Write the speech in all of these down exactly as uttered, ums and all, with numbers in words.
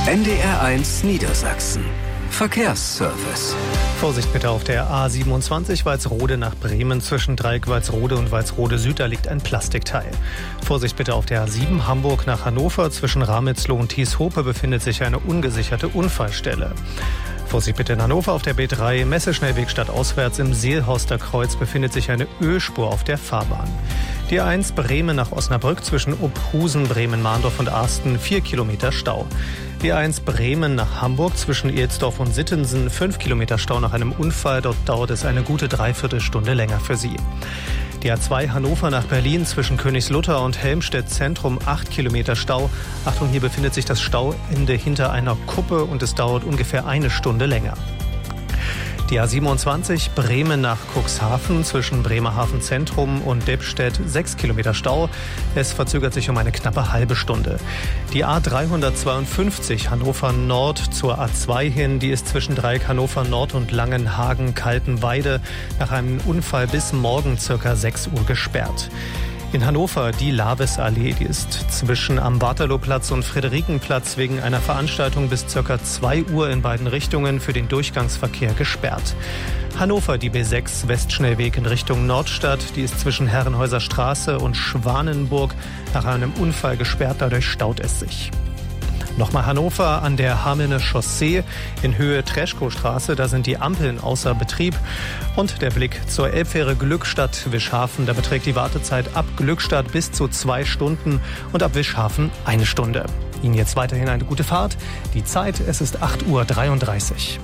N D R eins Niedersachsen. Verkehrsservice. Vorsicht bitte auf der A siebenundzwanzig Walsrode nach Bremen. Zwischen Dreieck Walsrode und Walsrode Süd, da liegt ein Plastikteil. Vorsicht bitte auf der A sieben Hamburg nach Hannover. Zwischen Ramitzloh und Thieshope befindet sich eine ungesicherte Unfallstelle. Vorsicht bitte in Hannover auf der B drei Messeschnellweg stadtauswärts im Seelhorster Kreuz befindet sich eine Ölspur auf der Fahrbahn. Die A eins Bremen nach Osnabrück zwischen Uphusen, Bremen-Mahndorf und Arsten vier Kilometer Stau. Die A eins Bremen nach Hamburg zwischen Ehelsdorf und Sittensen fünf Kilometer Stau nach einem Unfall. Dort dauert es eine gute Dreiviertelstunde länger für Sie. Die A zwei Hannover nach Berlin zwischen Königslutter und Helmstedt Zentrum acht Kilometer Stau. Achtung, hier befindet sich das Stauende hinter einer Kuppe und es dauert ungefähr eine Stunde länger. Die A siebenundzwanzig Bremen nach Cuxhaven zwischen Bremerhaven Zentrum und Deppstedt sechs Kilometer Stau. Es verzögert sich um eine knappe halbe Stunde. Die A dreihundertzweiundfünfzig Hannover Nord zur A zwei hin, die ist zwischen Dreieck Hannover Nord und Langenhagen-Kaltenweide nach einem Unfall bis morgen circa sechs Uhr gesperrt. In Hannover die Lavesallee, die ist zwischen am Waterlooplatz und Friederikenplatz wegen einer Veranstaltung bis ca. zwei Uhr in beiden Richtungen für den Durchgangsverkehr gesperrt. Hannover die B sechs Westschnellweg in Richtung Nordstadt, die ist zwischen Herrenhäuser Straße und Schwanenburg nach einem Unfall gesperrt, dadurch staut es sich. Nochmal Hannover an der Hamelner Chaussee in Höhe Treschkow-Straße, da sind die Ampeln außer Betrieb. Und der Blick zur Elbfähre Glückstadt-Wischhafen, da beträgt die Wartezeit ab Glückstadt bis zu zwei Stunden und ab Wischhafen eine Stunde. Ihnen jetzt weiterhin eine gute Fahrt. Die Zeit, es ist acht Uhr dreiunddreißig.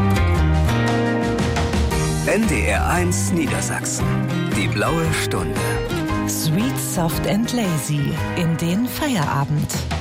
N D R eins Niedersachsen. Die blaue Stunde. Sweet, soft and lazy in den Feierabend.